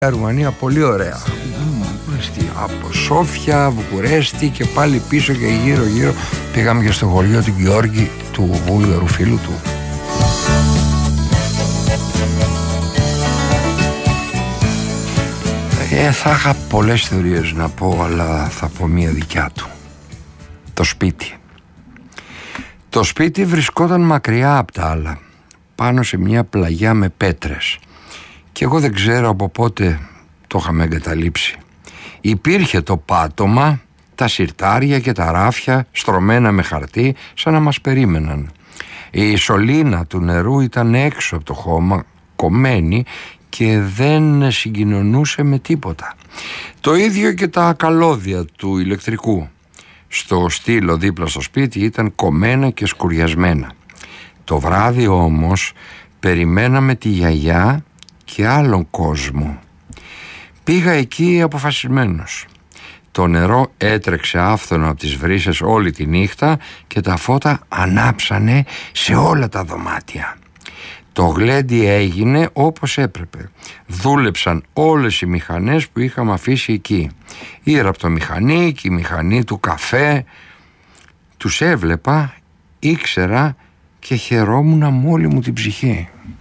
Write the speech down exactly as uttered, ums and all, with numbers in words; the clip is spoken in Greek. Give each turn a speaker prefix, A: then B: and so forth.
A: Ρουμανία πολύ ωραία. Από Σόφια, Βουκουρέστη και πάλι πίσω και γύρω γύρω. Πήγαμε και στο χωριό του Γιώργη, του βούλγαρου φίλου του. Ε, θα είχα πολλές θεωρίες να πω, αλλά θα πω μία δικιά του. Το σπίτι. Το σπίτι βρισκόταν μακριά από τα άλλα, πάνω σε μια πλαγιά με πέτρες. Και εγώ δεν ξέρω από πότε το είχαμε εγκαταλείψει. Υπήρχε το πάτωμα, τα συρτάρια και τα ράφια στρωμένα με χαρτί σαν να μας περίμεναν. Η σωλήνα του νερού ήταν έξω από το χώμα, κομμένη και δεν συγκοινωνούσε με τίποτα. Το ίδιο και τα καλώδια του ηλεκτρικού στο στήλο δίπλα στο σπίτι ήταν κομμένα και σκουριασμένα. Το βράδυ όμως περιμέναμε τη γιαγιά και άλλον κόσμο. Πήγα εκεί αποφασισμένος. Το νερό έτρεξε άφθονο από τις βρύσες όλη τη νύχτα και τα φώτα ανάψανε σε όλα τα δωμάτια. Το γλέντι έγινε όπως έπρεπε. Δούλεψαν όλες οι μηχανές που είχαμε αφήσει εκεί. Η ραπτομηχανή και η μηχανή του καφέ. Τους έβλεπα, ήξερα και χαιρόμουν με όλη μου την ψυχή.